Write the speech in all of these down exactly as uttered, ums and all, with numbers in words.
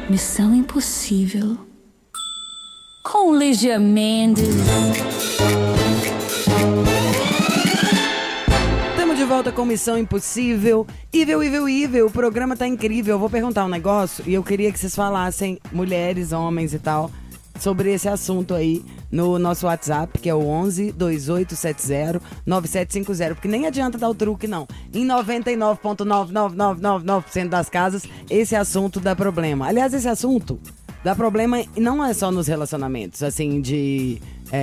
Missão Impossível com Lígia Mendes. Estamos de volta com Missão Impossível. Evil, Evil, Evil. O programa tá incrível. Eu vou perguntar um negócio e eu queria que vocês falassem, mulheres, homens e tal, sobre esse assunto aí no nosso WhatsApp, que é o onze, dois oito sete zero, nove sete cinco zero, porque nem adianta dar o truque, não. Em noventa e nove vírgula nove nove nove nove nove por cento das casas, esse assunto dá problema. Aliás, esse assunto dá problema não é só nos relacionamentos, assim, de...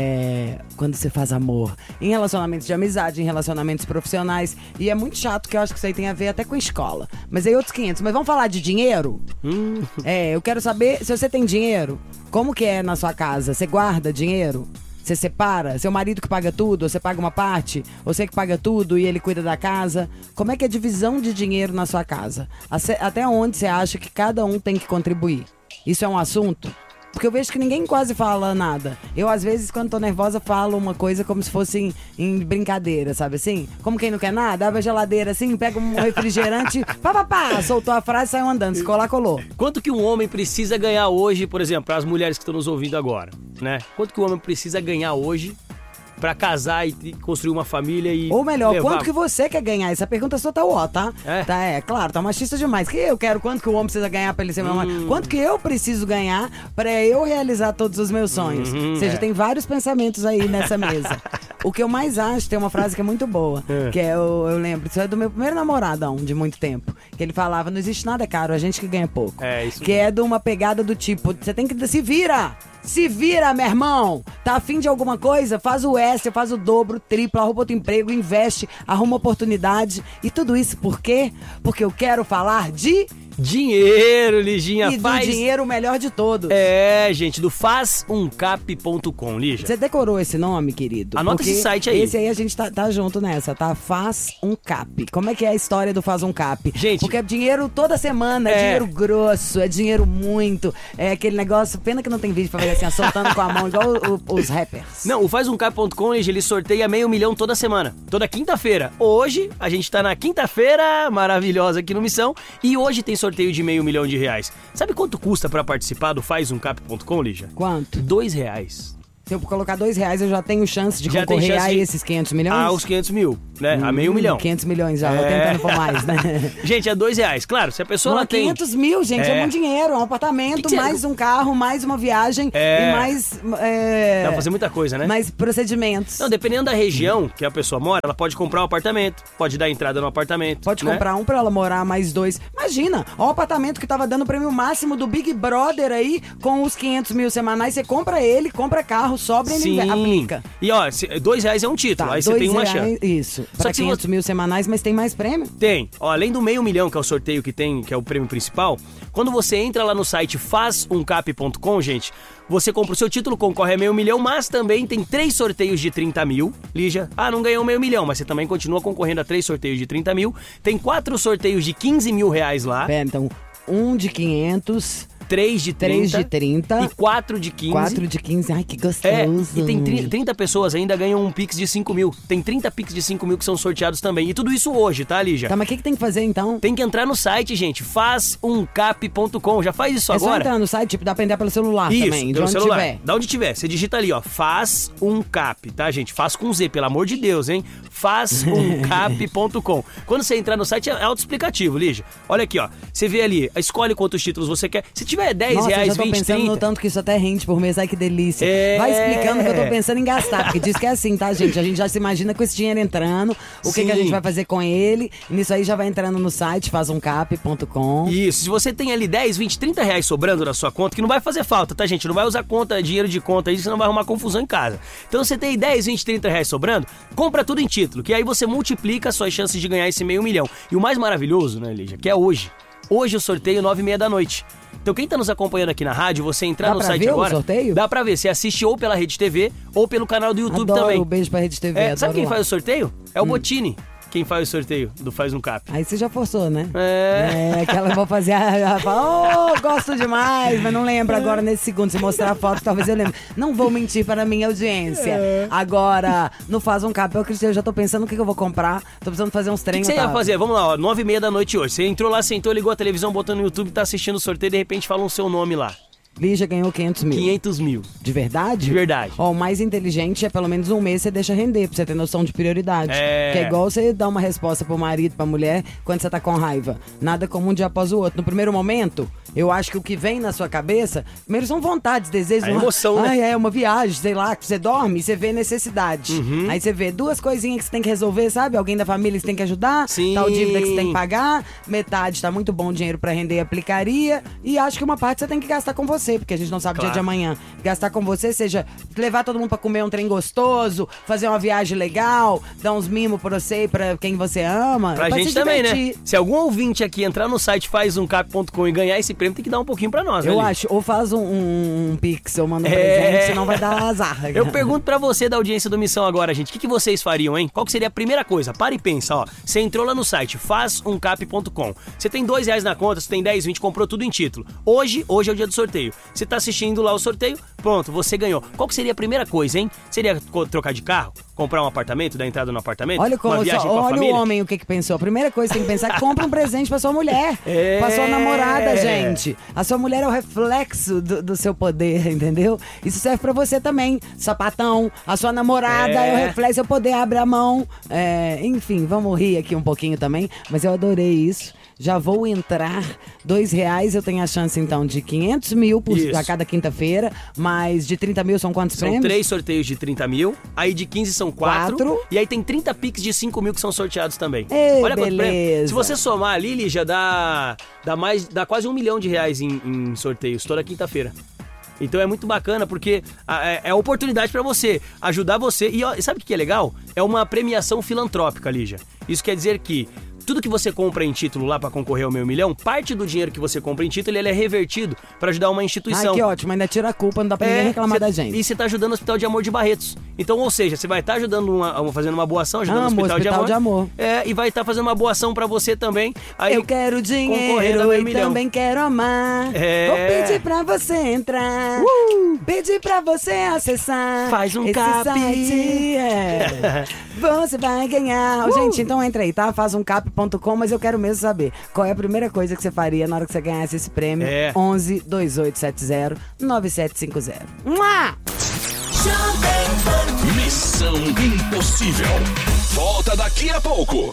É, quando você faz amor, em relacionamentos de amizade, em relacionamentos profissionais. E é muito chato, que eu acho que isso aí tem a ver até com a escola. Mas aí outros quinhentos. Mas vamos falar de dinheiro? Hum. É, eu quero saber se você tem dinheiro, como que é na sua casa? Você guarda dinheiro? Você separa? Seu marido que paga tudo? Ou você paga uma parte? Ou você que paga tudo e ele cuida da casa? Como é que é a divisão de dinheiro na sua casa? Até onde você acha que cada um tem que contribuir? Isso é um assunto? Porque eu vejo que ninguém quase fala nada. Eu, às vezes, quando tô nervosa, falo uma coisa como se fosse em, em brincadeira, sabe assim? Como quem não quer nada, abre a geladeira assim, pega um refrigerante, pá, pá, pá, soltou a frase e saiu andando. Se colar, colou. Quanto que um homem precisa ganhar hoje, por exemplo, para as mulheres que estão nos ouvindo agora, né? Quanto que o homem precisa ganhar hoje pra casar e construir uma família e... Ou melhor, levar... quanto que você quer ganhar? Essa pergunta só tá ó, tá? É? Tá, é, claro, tá machista demais. Que eu quero quanto que o homem precisa ganhar pra ele ser meu hum. marido? Quanto que eu preciso ganhar pra eu realizar todos os meus sonhos? Hum, Ou seja, é. tem vários pensamentos aí nessa mesa. O que eu mais acho, tem uma frase que é muito boa, é. que é, eu, eu lembro, isso é do meu primeiro namoradão, de muito tempo, que ele falava, não existe nada caro, a gente que ganha pouco. É, isso que é de uma pegada do tipo, você tem que se vira! Se vira, meu irmão! Tá afim de alguma coisa? Faz o extra, faz o dobro, o triplo, arruma outro emprego, investe, arruma oportunidade. E tudo isso por quê? Porque eu quero falar de... dinheiro, Liginha. E faz... do dinheiro o melhor de todos. É, gente, do faz um cap ponto com, Lígia. Você decorou esse nome, querido? Anota Porque esse site aí. Esse aí a gente tá, tá junto nessa, tá? Faz um cap. Como é que é a história do Faz um Cap? Gente... Porque é dinheiro toda semana, é, é dinheiro grosso, é dinheiro muito. É aquele negócio, pena que não tem vídeo pra ver assim, ó, soltando com a mão, igual o, o, os rappers. Não, o faz um cap ponto com, Lígia, ele sorteia meio milhão toda semana. Toda quinta-feira. Hoje, a gente tá na quinta-feira maravilhosa aqui no Missão. E hoje tem sorteio de meio milhão de reais. Sabe quanto custa pra participar do faz um cap ponto com, Lígia? Quanto? Dois reais. Se eu colocar dois reais, eu já tenho chance de já concorrer chance a de... esses quinhentos milhões? Ah, os quinhentos mil, né? Hum, a meio milhão. quinhentos milhões já, é... eu tentando por mais, né? Gente, é dois reais. Claro, se a pessoa Não, ela tem... quinhentos mil, gente, é, é muito dinheiro. É um apartamento, que que mais um carro, mais uma viagem é... e mais... É... Dá pra fazer muita coisa, né? Mais procedimentos. Não, dependendo da região que a pessoa mora, ela pode comprar um apartamento, pode dar entrada no apartamento. Pode né? comprar um pra ela morar, mais dois. Imagina, ó, o apartamento que tava dando o prêmio máximo do Big Brother aí, com os quinhentos mil semanais, você compra ele, compra carro, sobra e ele aplica. E ó, dois reais é um título, tá, aí você tem uma reais, chance. Isso, pra quinhentos mil semanais, mas tem mais prêmio? Tem. Ó, além do meio milhão, que é o sorteio que tem, que é o prêmio principal, quando você entra lá no site faz um cap ponto com, gente, você compra o seu título, concorre a meio milhão, mas também tem três sorteios de trinta mil. Lígia, ah, não ganhou meio milhão, mas você também continua concorrendo a três sorteios de trinta mil. Tem quatro sorteios de quinze mil reais lá. Pera, então, um de quinhentos... três de trinta. três de trinta. E quatro de quinze. quatro de quinze. Ai, que gostoso. É, e tem trinta pessoas ainda ganham um Pix de cinco mil. Tem trinta Pix de cinco mil que são sorteados também. E tudo isso hoje, tá, Lígia? Tá, mas o que, que tem que fazer então? Tem que entrar no site, gente. faz um cap ponto com. Já faz isso é agora? É só entrar no site, tipo, dá pra entrar pelo celular isso, também. De pelo onde celular. tiver. Da onde tiver. Você digita ali, ó. Faz um cap, tá, gente? Faz com Z, pelo amor de Deus, hein? faz um cap ponto com. Quando você entrar no site, é autoexplicativo, Lígia. Olha aqui, ó. Você vê ali, escolhe quantos títulos você quer. Se tiver dez Nossa, reais, eu já tô vinte, pensando trinta. no tanto que isso até rende por mês. Ai, que delícia. É... Vai explicando que eu tô pensando em gastar, porque diz que é assim, tá, gente? A gente já se imagina com esse dinheiro entrando, o que, que a gente vai fazer com ele. E nisso aí já vai entrando no site, faz um cap ponto com. Isso, se você tem ali dez, vinte, trinta reais sobrando na sua conta, que não vai fazer falta, tá, gente? Não vai usar conta, dinheiro de conta aí, senão vai arrumar confusão em casa. Então você tem dez, vinte, trinta reais sobrando, compra tudo em título, que aí você multiplica as suas chances de ganhar esse meio milhão. E o mais maravilhoso, né, Lígia, que é hoje. Hoje o sorteio nove e meia da noite. Então quem tá nos acompanhando aqui na rádio, você entrar dá no pra site ver agora, o sorteio? Dá pra ver, você assiste ou pela Rede T V ou pelo canal do YouTube adoro, também. Um beijo pra Rede T V. É, sabe quem lá. faz o sorteio? É o hum. Botini. quem faz o sorteio do Faz um Cap. Aí você já forçou, né? É. É, aquela vou fazer, ela fala, oh, gosto demais, mas não lembro agora nesse segundo, se mostrar a foto, talvez eu lembre. Não vou mentir para a minha audiência. É. Agora, no Faz um Cap, eu, eu já tô pensando o que, que eu vou comprar, tô precisando fazer uns treinos. O que, que você tá? ia fazer? Vamos lá, ó, nove e meia da noite hoje. Você entrou lá, sentou, ligou a televisão, botou no YouTube, tá assistindo o sorteio, de repente fala o seu nome lá. Lígia ganhou quinhentos mil. quinhentos mil. De verdade? De verdade. Ó, o mais inteligente é pelo menos um mês você deixa render, pra você ter noção de prioridade. É. Que é igual você dar uma resposta pro marido, pra mulher, quando você tá com raiva. Nada como um dia após o outro. No primeiro momento, eu acho que o que vem na sua cabeça, primeiro são vontades, desejos. A uma, emoção, né? Ai, é uma viagem, sei lá, que você dorme e você vê necessidade. Uhum. Aí você vê duas coisinhas que você tem que resolver, sabe? Alguém da família que você tem que ajudar, Sim. tal dívida que você tem que pagar, metade tá muito bom dinheiro pra render e aplicaria, e acho que uma parte você tem que gastar com você, porque a gente não sabe Claro. dia de amanhã. Gastar com você, seja levar todo mundo pra comer um trem gostoso, fazer uma viagem legal, dar uns mimos pra você e pra quem você ama. Pra, pra gente se também, divertir. né? Se algum ouvinte aqui entrar no site faz um cap ponto com e ganhar esse prêmio, tem que dar um pouquinho pra nós, né? Eu Lili? acho, ou faz um, um, um pix, ou manda um É. presente, senão vai dar azar. Eu pergunto pra você da audiência do Missão agora, gente, o que, que vocês fariam, hein? Qual que seria a primeira coisa? Para e pensa, ó. Você entrou lá no site faz um cap ponto com. Você tem dois reais na conta, você tem dez, vinte, comprou tudo em título. Hoje, hoje é o dia do sorteio. Você tá assistindo lá o sorteio, pronto, você ganhou. Qual que seria a primeira coisa, hein? Seria co- trocar de carro? Comprar um apartamento, dar entrada no apartamento? Olha, como, uma viagem só, com a olha família? o homem o que que pensou. A primeira coisa que tem que pensar é que compra um presente pra sua mulher. É. Pra sua namorada, gente. A sua mulher é o reflexo do, do seu poder, entendeu? Isso serve pra você também. Sapatão. A sua namorada é, É. o reflexo do seu poder. Abre a mão. É, enfim, vamos rir aqui um pouquinho também. Mas eu adorei isso. Já vou entrar. Dois reais eu tenho a chance, então, de quinhentos mil por, Isso. a cada quinta-feira. Mas de trinta mil são quantos São prêmios? três sorteios de trinta mil, aí de quinze são quatro, Quatro. e aí tem trinta pix de cinco mil que são sorteados também. Ei, Olha quanto prêmio. beleza. Se você somar ali, Lili, já dá, dá, mais, dá quase um milhão de reais em, em sorteios toda quinta-feira. Então é muito bacana porque a- é, é a oportunidade pra você ajudar você. E ó, sabe o que é legal? É uma premiação filantrópica, Lígia. Isso quer dizer que tudo que você compra em título lá pra concorrer ao Meio Milhão, parte do dinheiro que você compra em título, ele é revertido pra ajudar uma instituição. Ai, que ótimo. Ainda tira a culpa, não dá pra ninguém reclamar cê- da gente. E você tá ajudando o Hospital de Amor de Barretos. Então, ou seja, você vai estar ajudando uma, uma- fazendo uma boa ação, ajudando Amo o Hospital, Hospital de, de Amor, Amor. É, e vai estar fazendo uma boa ação pra você também. Aí, Eu quero concorrendo ao dinheiro Meio e Milhão. também quero amar. É. Vou pedir pra você entrar. Pedir pra você acessar. Faz um esse cap. site. É. Você vai ganhar. Uh. Gente, então entra aí, tá? Faz um cap ponto com, mas eu quero mesmo saber qual é a primeira coisa que você faria na hora que você ganhasse esse prêmio. É. onze, vinte e oito setenta, nove sete cinco zero. Mua! Missão Impossível. Volta daqui a pouco.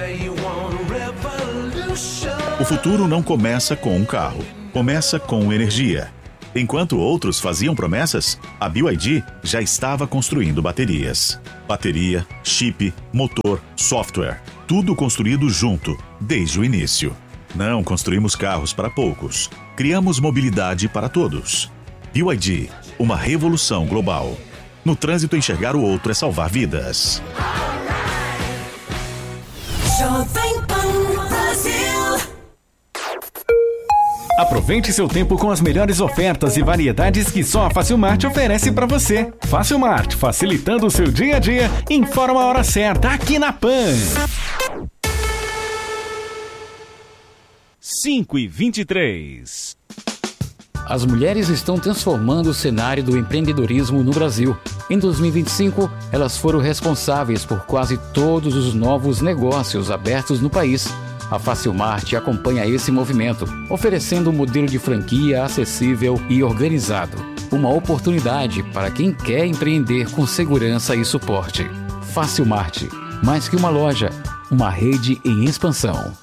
O futuro não começa com um carro, começa com energia. Enquanto outros faziam promessas, a B Y D já estava construindo baterias. Bateria, chip, motor, software, tudo construído junto, desde o início. Não construímos carros para poucos, criamos mobilidade para todos. B Y D, uma revolução global. No trânsito, enxergar o outro é salvar vidas. Jovem Pan Brasil. Aproveite seu tempo com as melhores ofertas e variedades que só a Facilmart oferece para você. Facilmart, facilitando o seu dia a dia, informa a hora certa aqui na Pan. cinco e vinte e três. As mulheres estão transformando o cenário do empreendedorismo no Brasil. Em dois mil e vinte e cinco, elas foram responsáveis por quase todos os novos negócios abertos no país. A Facilmart acompanha esse movimento, oferecendo um modelo de franquia acessível e organizado. Uma oportunidade para quem quer empreender com segurança e suporte. Facilmart, mais que uma loja, uma rede em expansão.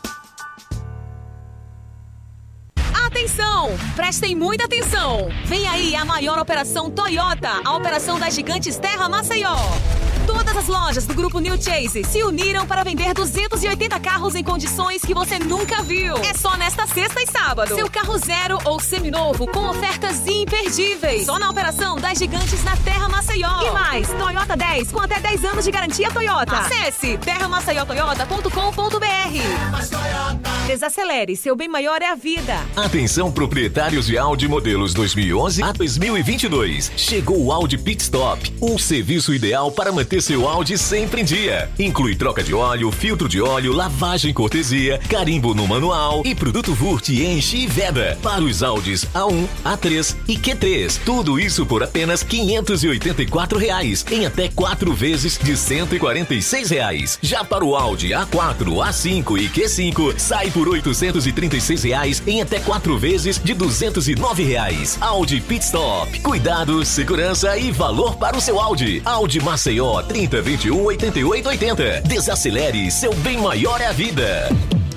Atenção! Prestem muita atenção! Vem aí a maior operação Toyota, a operação das gigantes Terra Maceió. Todas as lojas do grupo New Chase se uniram para vender duzentos e oitenta carros em condições que você nunca viu. É só nesta sexta e sábado. Seu carro zero ou seminovo com ofertas imperdíveis. Só na operação das gigantes na Terra Maceió. E mais, Toyota dez com até dez anos de garantia Toyota. Acesse terra maceió toyota ponto com ponto b r. Desacelere, seu bem maior é a vida. Atenção proprietários de Audi modelos dois mil e onze a dois mil e vinte e dois. Chegou o Audi Pit Stop, um serviço ideal para manter seu Audi sempre em dia. Inclui troca de óleo, filtro de óleo, lavagem cortesia, carimbo no manual e produto Vurt, enche e veda. Para os Audis A um, A três e Q três. Tudo isso por apenas quinhentos e oitenta e quatro reais, em até quatro vezes de cento e quarenta e seis reais. Já para o Audi A quatro, A cinco e Q cinco, sai por oitocentos e trinta e seis reais em até quatro vezes de duzentos e nove reais. Audi Pit Stop. Cuidado, segurança e valor para o seu Audi. Audi Maceió trinta, vinte e um, oitenta e oito, oitenta. Desacelere, seu bem maior é a vida.